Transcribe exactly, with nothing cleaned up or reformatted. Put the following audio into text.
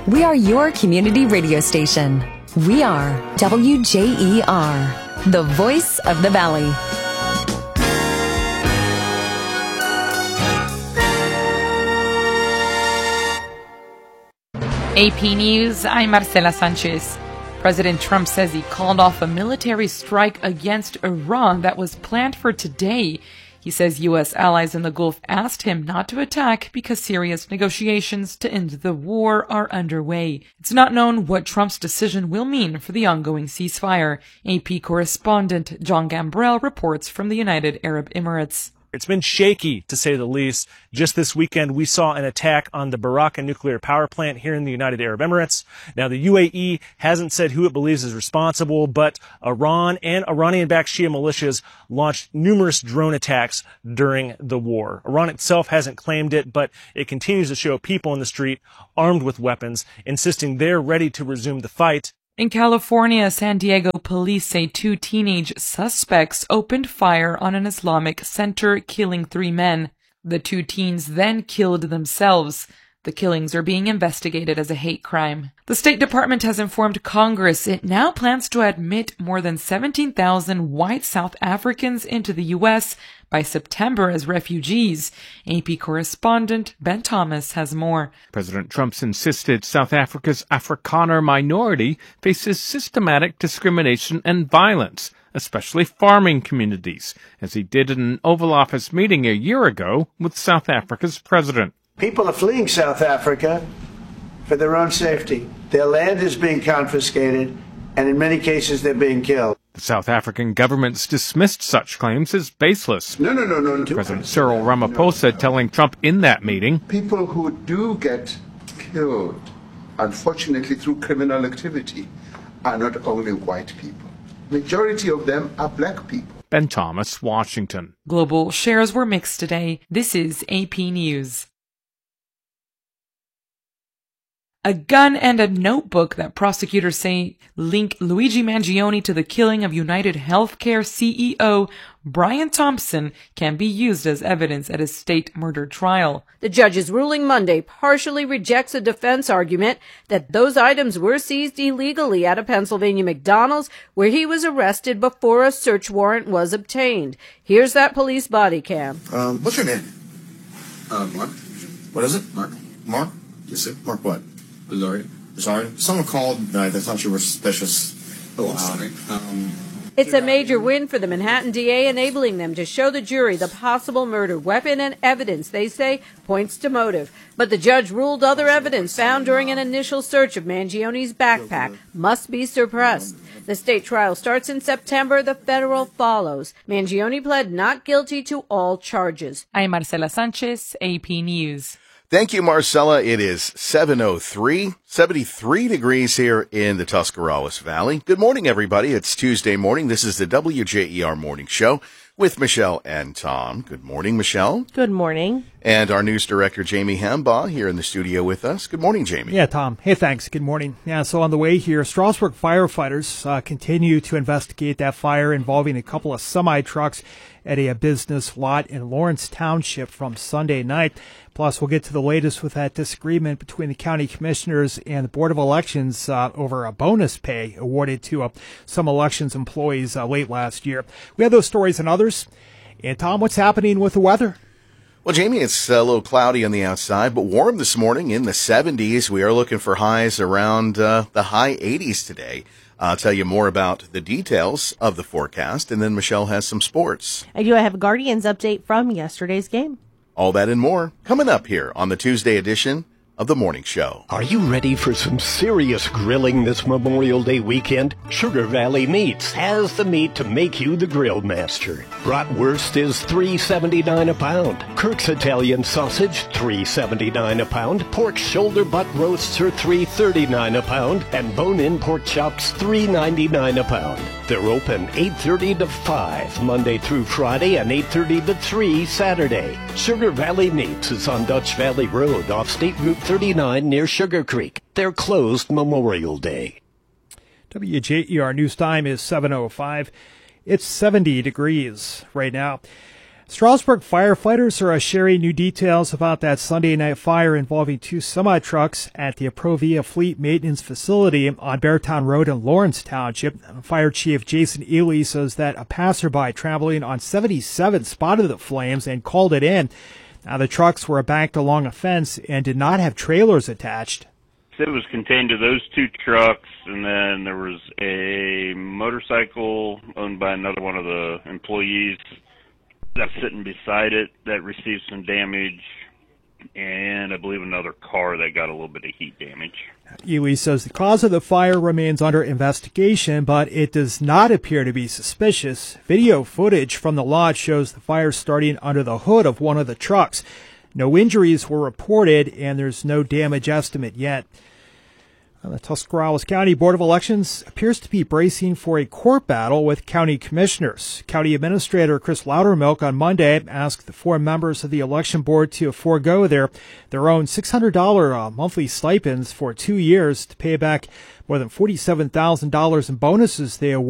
We are your community radio station. We are W J E R, the voice of the Valley. A P News, I'm Marcela Sanchez. President Trump says he called off a military strike against Iran that was planned for today. He says U S allies in the Gulf asked him not to attack because Syria's negotiations to end the war are underway. It's not known what Trump's decision will mean for the ongoing ceasefire. A P correspondent John Gambrell reports from the United Arab Emirates. It's been shaky, to say the least. Just this weekend, we saw an attack on the Barakah nuclear power plant here in the United Arab Emirates. Now, the U A E hasn't said who it believes is responsible, but Iran and Iranian-backed Shia militias launched numerous drone attacks during the war. Iran itself hasn't claimed it, but it continues to show people in the street armed with weapons, insisting they're ready to resume the fight. In California, San Diego police say two teenage suspects opened fire on an Islamic center, killing three men. The two teens then killed themselves. The killings are being investigated as a hate crime. The State Department has informed Congress it now plans to admit more than seventeen thousand white South Africans into the U S by September as refugees. A P correspondent Ben Thomas has more. President Trump's insisted South Africa's Afrikaner minority faces systematic discrimination and violence, especially farming communities, as he did in an Oval Office meeting a year ago with South Africa's president. People are fleeing South Africa for their own safety. Their land is being confiscated, and in many cases they're being killed. The South African government's dismissed such claims as baseless. No, no, no, no. President Cyril Ramaphosa no. telling Trump in that meeting, people who do get killed, unfortunately through criminal activity, are not only white people. Majority of them are black people. Ben Thomas, Washington. Global shares were mixed today. This is A P News. A gun and a notebook that prosecutors say link Luigi Mangione to the killing of United Healthcare C E O Brian Thompson can be used as evidence at his state murder trial. The judge's ruling Monday partially rejects a defense argument that those items were seized illegally at a Pennsylvania McDonald's where he was arrested before a search warrant was obtained. Here's that police body cam. Um, what's your name? Uh, Mark. What is it? Mark. Mark? Yes, sir. Mark what? Sorry. Sorry? Someone called. Uh, they thought you were suspicious. Oh, I'm sorry. Um, it's a major win for the Manhattan D A, enabling them to show the jury the possible murder weapon and evidence they say points to motive. But the judge ruled other evidence found during an initial search of Mangione's backpack must be suppressed. The state trial starts in September. The federal follows. Mangione pled not guilty to all charges. I'm Marcela Sanchez, A P News. Thank you, Marcella. It is seven oh three, seventy-three degrees here in the Tuscarawas Valley. Good morning, everybody. It's Tuesday morning. This is the W J E R Morning Show with Michelle and Tom. Good morning, Michelle. Good morning. And our news director, Jamie Hambaugh, here in the studio with us. Good morning, Jamie. Yeah, Tom. Hey, thanks. Good morning. Yeah, so on the way here, Strasburg firefighters uh, continue to investigate that fire involving a couple of semi-trucks at a, a business lot in Lawrence Township from Sunday night. Plus, we'll get to the latest with that disagreement between the county commissioners and the Board of Elections uh, over a bonus pay awarded to uh, some elections employees uh, late last year. We have those stories and others. And, Tom, what's happening with the weather? Well, Jamie, it's a little cloudy on the outside, but warm this morning in the seventies. We are looking for highs around uh, the high eighties today. I'll tell you more about the details of the forecast, and then Michelle has some sports. I do have a Guardians update from yesterday's game. All that and more coming up here on the Tuesday edition of the Morning Show. Are you ready for some serious grilling this Memorial Day weekend? Sugar Valley Meats has the meat to make you the grill master. Bratwurst is three seventy-nine a pound. Kirk's Italian sausage, three seventy-nine a pound. Pork shoulder butt roasts are three thirty-nine a pound. And bone-in pork chops, three ninety-nine a pound. They're open eight thirty to five Monday through Friday and eight thirty to three Saturday. Sugar Valley Meats is on Dutch Valley Road off State Route thirty-nine near Sugar Creek. They're closed Memorial Day. W J E R News Time is seven oh five. It's seventy degrees right now. Strasburg firefighters are sharing new details about that Sunday night fire involving two semi-trucks at the Approvia Fleet Maintenance Facility on Beartown Road in Lawrence Township. Fire Chief Jason Ely says that a passerby traveling on seventy-seven spotted the flames and called it in. Now, the trucks were banked along a fence and did not have trailers attached. It was contained to those two trucks, and then there was a motorcycle owned by another one of the employees that's sitting beside it that received some damage, and I believe another car that got a little bit of heat damage. Ely says the cause of the fire remains under investigation, but it does not appear to be suspicious. Video footage from the lot shows the fire starting under the hood of one of the trucks. No injuries were reported, and there's no damage estimate yet. The Tuscarawas County Board of Elections appears to be bracing for a court battle with county commissioners. County Administrator Chris Loudermilk on Monday asked the four members of the election board to forego their, their own six hundred dollars uh, monthly stipends for two years to pay back more than forty-seven thousand dollars in bonuses they awarded